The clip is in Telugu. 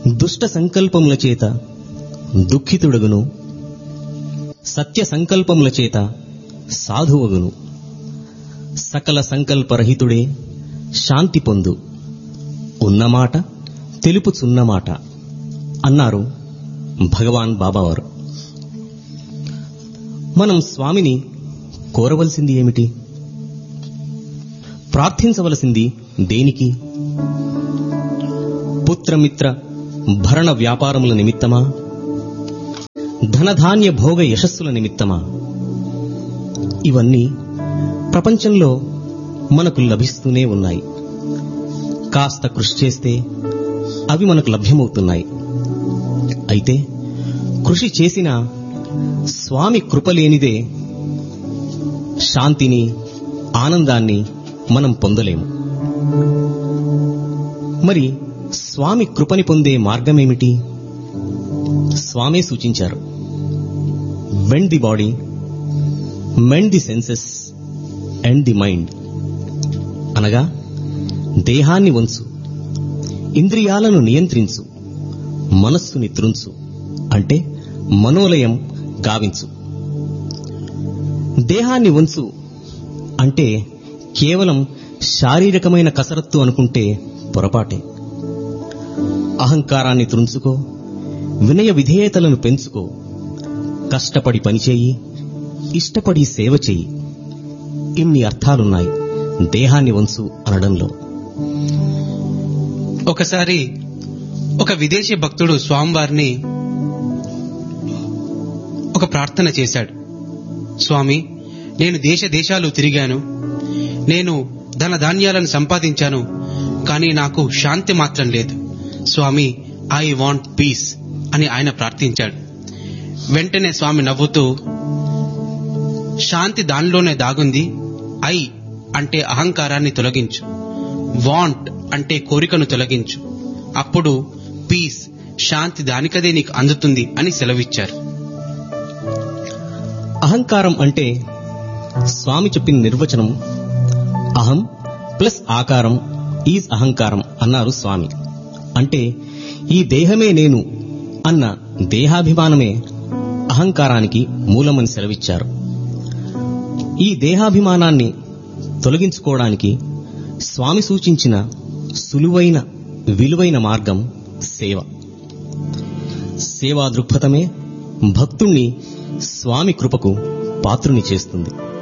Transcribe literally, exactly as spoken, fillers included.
దుష్ట సంకల్పముల చేత దుఃఖితుడగును, సత్య సంకల్పముల చేత సాధువగును. సకల సంకల్పరహితుడే శాంతి పొందు, ఉన్నమాట తెలుపుచున్నమాట అన్నారు భగవాన్ బాబావారు. మనం స్వామిని కోరవలసింది ఏమిటి? ప్రార్థించవలసింది దేనికి? పుత్రమిత్ర భరణ వ్యాపారముల నిమిత్తమా? ధనధాన్య భోగ యశస్సుల నిమిత్తమా? ఇవన్నీ ప్రపంచంలో మనకు లభిస్తూనే ఉన్నాయి. కాస్త కృషి చేస్తే అవి మనకు లభ్యమవుతున్నాయి. అయితే కృషి చేసిన స్వామి కృపలేనిదే శాంతిని, ఆనందాన్ని మనం పొందలేము. మరి స్వామి కృపని పొందే మార్గమేమిటి? స్వామే సూచించారు. వెండ్ the body, mend the senses and the mind. అనగా దేహాన్ని వంచు, ఇంద్రియాలను నియంత్రించు, మనస్సుని త్రుంచు, అంటే మనోలయం గావించు. దేహాన్ని వంచు అంటే కేవలం శారీరకమైన కసరత్తు అనుకుంటే పొరపాటే. అహంకారాన్ని త్రుంచుకో, వినయ విధేయతలను పెంచుకో, కష్టపడి పనిచేయి, ఇష్టపడి సేవ చెయ్యి. ఇన్ని అర్థాలున్నాయి దేహాన్ని వంచు అనడంలో. ఒకసారి ఒక విదేశీ భక్తుడు స్వామివారిని ఒక ప్రార్థన చేశాడు. స్వామి, నేను దేశ దేశాలు తిరిగాను, నేను ధన ధాన్యాలను సంపాదించాను, కానీ నాకు శాంతి మాత్రం లేదు. స్వామి, ఐ వాంట్ పీస్ అని ఆయన ప్రార్థించాడు. వెంటనే స్వామి నవ్వుతూ, శాంతి దానిలోనే దాగుంది. ఐ అంటే అహంకారాన్ని తొలగించు, వాంట్ అంటే కోరికను తొలగించు, అప్పుడు పీస్, శాంతి దానికదే నీకు అందుతుంది అని సెలవిచ్చారు. అహంకారం అంటే స్వామి చెప్పిన నిర్వచనం అహం ప్లస్ ఆకారం ఈజ్ అహంకారం అన్నారు స్వామి. అంటే ఈ దేహమే నేను అన్న దేహాభిమానమే అహంకారానికి మూలమని సెలవిచ్చారు. ఈ దేహాభిమానాన్ని తొలగించుకోవడానికి స్వామి సూచించిన సులువైన విలువైన మార్గం సేవ. సేవా దృక్పథమే భక్తుణ్ణి స్వామి కృపకు పాత్రుని చేస్తుంది.